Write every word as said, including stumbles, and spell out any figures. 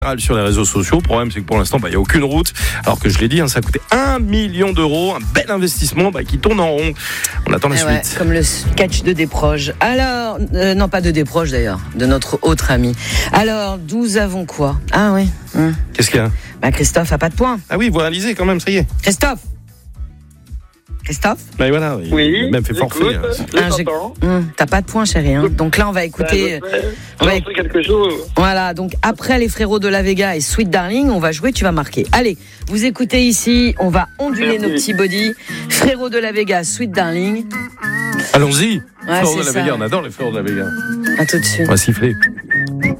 sur les réseaux sociaux. Le problème, c'est que pour l'instant, il bah, n'y a aucune route. Alors que je l'ai dit, hein, ça a coûté un million d'euros. Un bel investissement bah, qui tourne en rond. On attend la eh suite. Ouais, comme le sketch de Desproges. Alors, euh, non pas de Desproges d'ailleurs, de notre autre ami. Alors, nous avons quoi? Ah oui. Hum. Qu'est-ce qu'il y a? Bah, Christophe a pas de points. Ah oui, vous réalisez quand même, ça y est. Christophe Christophe Bah voilà, il Oui, a même fait forfait. écoute, Hein. je Ah, j'ai- t'entends. Hum, T'as pas de points, chérie. Hein. Donc là, on va écouter. Bah, je sais. on va J'en sais quelque chose. Voilà, donc après les frérots de la Vega et Sweet Darling, on va jouer, tu vas marquer. Allez, vous écoutez ici, on va onduler Merci. nos petits bodys. Frérots de la Vega, Sweet Darling. Allons-y. Ouais, Fleurs c'est de la ça. Vega, on adore les fleurs de la Vega. À tout de suite. On va siffler.